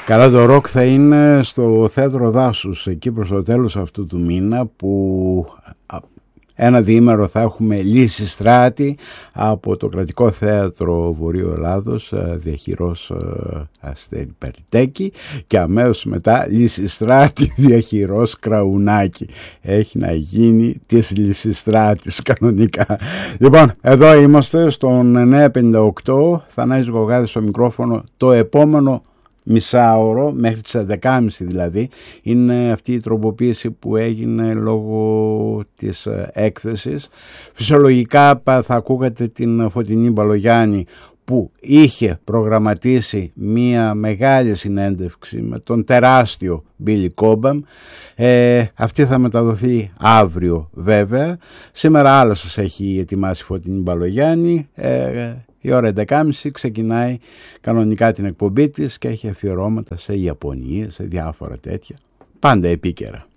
Καλά, το ροκ θα είναι στο Θέατρο Δάσους εκεί προς το τέλος αυτού του μήνα, που ένα διήμερο θα έχουμε Λυσιστράτη από το Κρατικό Θέατρο Βορείου Ελλάδος, διαχειρός Αστέρη Περιτέκη, και αμέσως μετά Λυσιστράτη διαχειρός Κραουνάκη. Έχει να γίνει της Λυσιστράτης κανονικά. Λοιπόν, εδώ είμαστε στον 958, Θανάσης Γογάδης στο μικρόφωνο. Το επόμενο μισάωρο, μέχρι τις 11.30 δηλαδή, είναι αυτή η τροποποίηση που έγινε λόγω της έκθεσης. Φυσιολογικά θα ακούγατε την Φωτεινή Μπαλογιάννη, που είχε προγραμματίσει μία μεγάλη συνέντευξη με τον τεράστιο Billy Cobham. Αυτή θα μεταδοθεί αύριο βέβαια. Σήμερα άλλα σας έχει ετοιμάσει η Φωτεινή Μπαλογιάννη. Η ώρα 11.30 ξεκινάει κανονικά την εκπομπή της και έχει αφιερώματα σε Ιαπωνία, σε διάφορα τέτοια, πάντα επίκαιρα.